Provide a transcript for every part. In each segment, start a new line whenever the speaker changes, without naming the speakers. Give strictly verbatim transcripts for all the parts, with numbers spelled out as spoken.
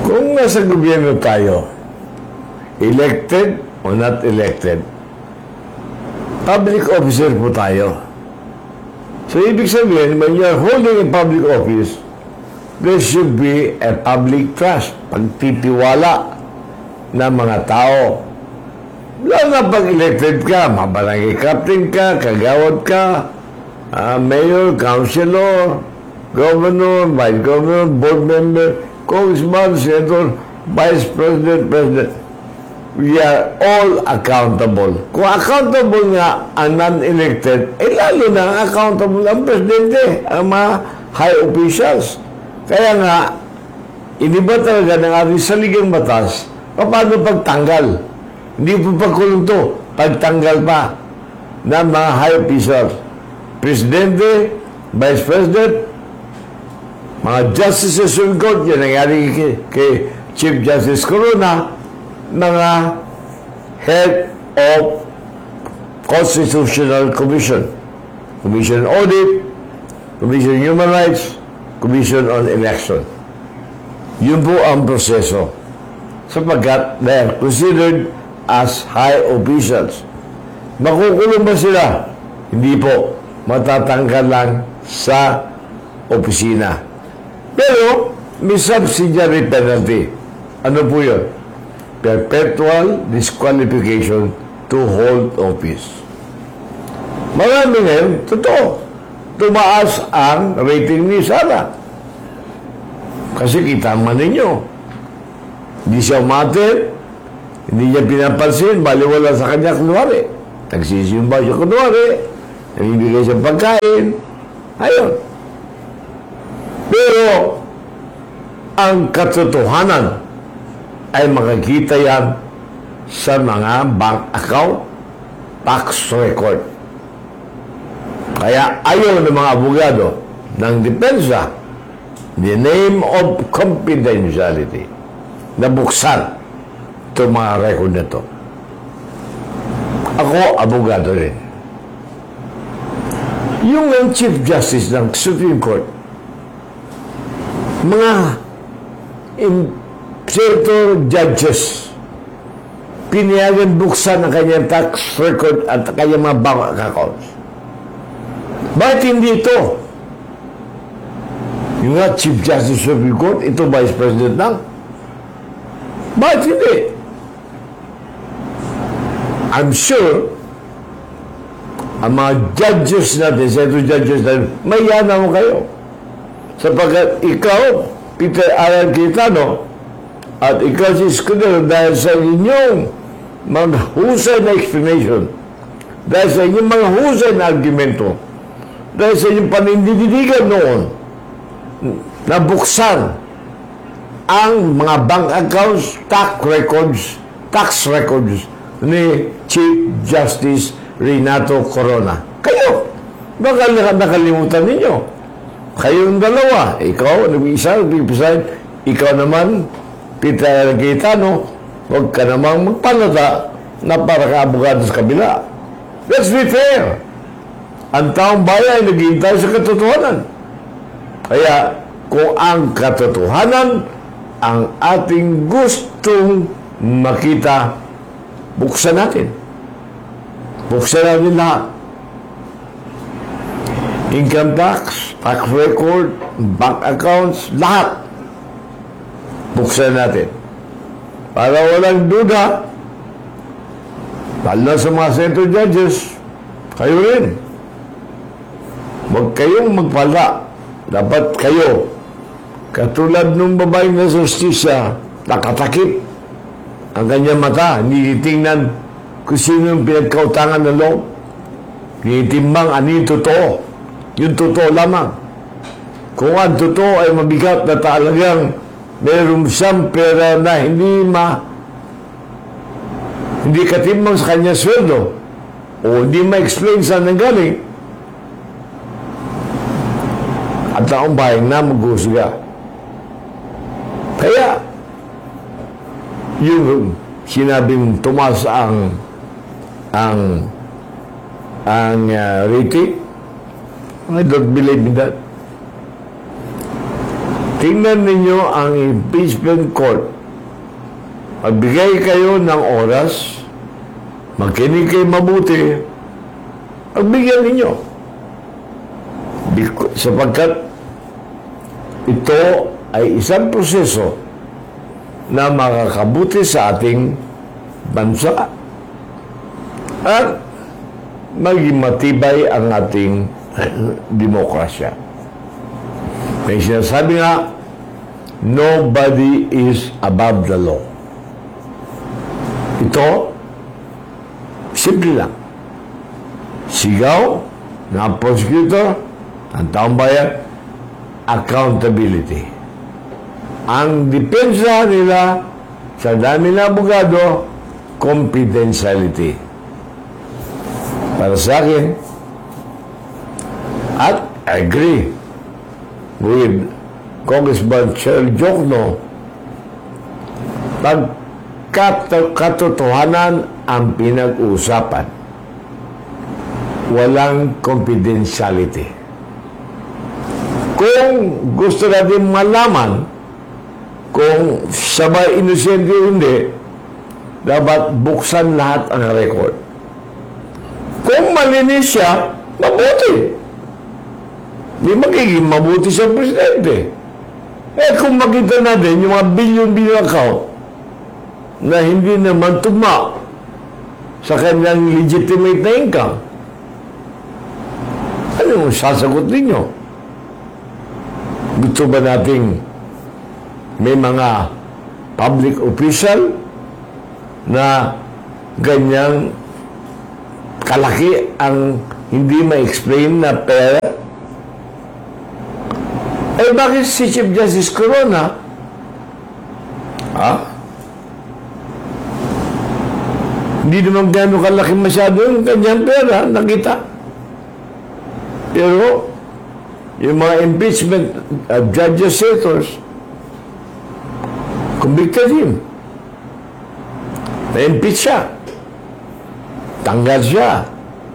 Kung nasa gobyerno tayo, elected or not elected, public officer po tayo. So, ibig sabihin, when you are holding a public office, there should be a public trust, pagtitiwala ng mga tao. Lalo na pag elected ka, mabarangay captain ka, kagawad ka, uh, mayor, councilor, governor, vice governor, board member, congressman, senator, vice president, president. We are all accountable. Kung accountable nga ang non-elected, eh lalo na accountable ang presidente, ang mga high officials. Kaya nga, iniba talaga ng ating saligang batas, paano pagtanggal? Hindi po pagkulong to, pagtanggal pa ng mga high officials. Presidente, Vice President, mga Justices of Court, yan nangyari kay, kay Chief Justice Corona, mga Head of Constitutional Commission, Commission on Audit, Commission on Human Rights, Commission on Election. Yun po ang proseso. Sapagkat they are considered as high officials. Makukulong ba sila? Hindi po. Matatanggal lang sa opisina. Pero, may subsidiary penalty. Ano po yun? Perpetual disqualification to hold office. Marami ngayon, totoo. Tumaas ang rating ni Sara. Kasi kita man ninyo. Hindi siya umatin, hindi niya pinapansin, baliwala sa kanya kunwari. Nagsisimba siya kunwari, nagbibigay siya pagkain. Ayun. Pero, ang katotohanan ay makikita yan sa mga bank account, tax record. Kaya ayaw ng mga abogado ng depensa, the name of confidentiality, na buksan itong mga record na ito. Ako, abogado rin. Yung ang Chief Justice ng Supreme Court, mga senator judges, pinayagan buksan ang kanyang tax record at kanyang mga bank accounts. Bakit hindi ito? Yung nga Chief Justice of the Court, ito Vice President lang. Bakit hindi? I'm sure ang mga judges natin, senator judges natin, may yana mo kayo. Sapagkat ikaw, Peter Alan Cayetano, at ikaw si Scudero, dahil sa inyong mga husay na explanation, dahil sa inyong mga husay na argumento, dahil sa inyong panindidigan noon, nabuksan ang mga bank accounts, tax records, tax records ni Chief Justice Renato Corona. Kayo, baka nakalimutan ninyo. Kayong dalawa, ikaw, nag-isa, nag-isa, ikaw naman, Peter Cayetano, huwag ka namang magpanata na para ka-abogado sa kabila. Let's be fair. Ang taong bayan ay naghihintay sa katotohanan. Kaya, kung ang katotohanan ang ating gustong makita, buksan natin. Buksan natin lahat. Income tax, tax record, bank accounts, lahat. Buksan natin. Para walang duda, lalo na sa mga senator judges, kayo rin. Huwag kayong magpala. Dapat kayo, katulad nung babaeng na justisya, nakatakip ang kanyang mata, hindi tingnan kung sino yung pinagkautangan ng loob. Tinitimbang ano yung totoo. Yung totoo lamang. Kung ang totoo ay mabigat na talagang meron siyang pera na hindi ma hindi katimbang sa kanyang sweldo o hindi ma-explain saan nanggaling, at taong bayan na mag-usga. Kaya, yung sinabing tumaas ang ang ang uh, rating, I don't believe in that. tingnan ninyo ang impeachment court. Magbigay kayo ng oras, magkinig kayo mabuti, magbigyan ninyo. Biko, sapagkat ito ay isang proseso na makakabuti sa ating bansa at maging matibay ang ating demokrasya. May sinasabi nga, nobody is above the law. Ito, simple lang. Sigaw ng prosecutor, ng taong bayan, accountability. Ang depensa nila sa dami na abogado, confidentiality. Para sa akin, at I agree with Congressman Cheryl Jokno, pagkatotohanan ang pinag-uusapan, walang confidentiality. Kung gusto natin malaman kung siya ba inosente o hindi, dapat buksan lahat ang record. Kung malinis siya, mabuti. Di magiging mabuti sa presidente. Eh kung makita natin yung mga billion-billion account na hindi naman tugma sa kanyang legitimate na income, ano yung sasagot ninyo? Gusto ba nating may mga public official na ganyang kalaki ang hindi ma-explain na pera? Eh, bakit si Chief Justice Corona, ha? Hindi naman gano'ng kalaki masyado yung kanyang pera, nakita. Pero, yung mga impeachment uh, judges, senators, convicted him. Na-impeach siya. Tanggal siya.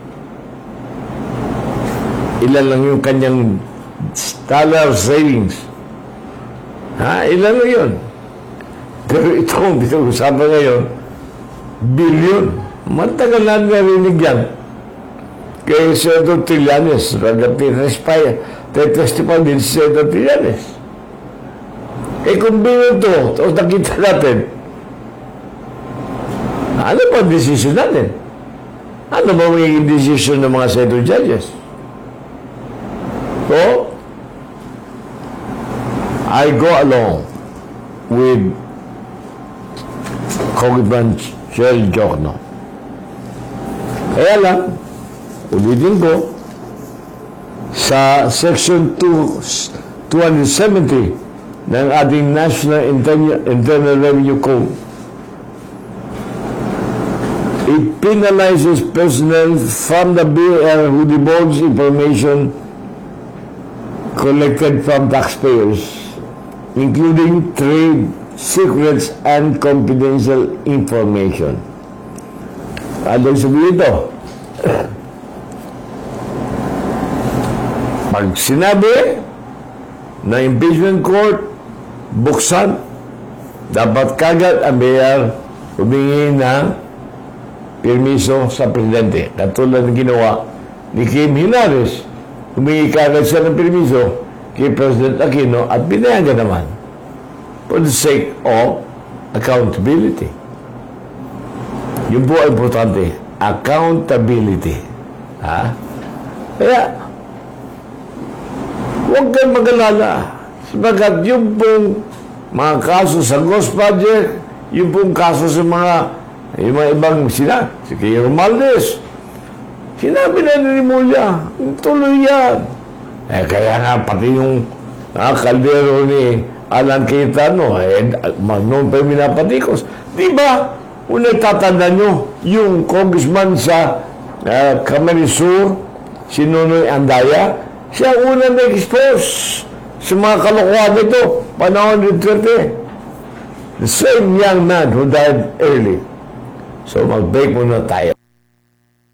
Ilan lang yung kanyang dollar savings. Ha? Ilan lang yun. Pero ito, pinag-usapan ngayon, billion. Matagal na narinig yan. Kay Senator Trillanes, nag-testify din si Senator Trillanes. Eh kung billion to, tapos nakita natin, ano pa ang decision natin? Ano ba magiging decision ng mga Senator judges? So, I go along with Congressman Cheryl Jokno. Kaya lang, ulitin ko, sa Section two seventy ng ating National Internal, Internal Revenue Code, it penalizes personnel from the B R who divulge information collected from taxpayers, including trade secrets and confidential information. Ano sabihin ito? Pag sinabi na impeachment court buksan, dapat kagad ang B R humingi ng permiso sa presidente. Katulad ng ginawa ni Kim Hinares, humingi kagad siya ng permiso kay President Aquino at binayagan naman for the sake of accountability. Yun po ay importante. Accountability. Ha? Kaya, huwag kang mag-alala. Sabagat yung pong mga kaso sa Ghost Project, yung pong kaso sa mga yung mga ibang sila, si Kay Romualdez, sinabi na ni Mulya, tuloy yan. Eh, kaya nga, pati yung ah, kaldero ni Alan Cayetano, eh, noon pa yung minapatikos. Di ba, kung nagtatanda nyo, yung congressman sa uh, Camarines Sur, si Nonoy Andaya, siya unang nag-expose sa mga kalokohan nito, panahon ni Duterte. The same young man who died early. So, mag-break muna tayo.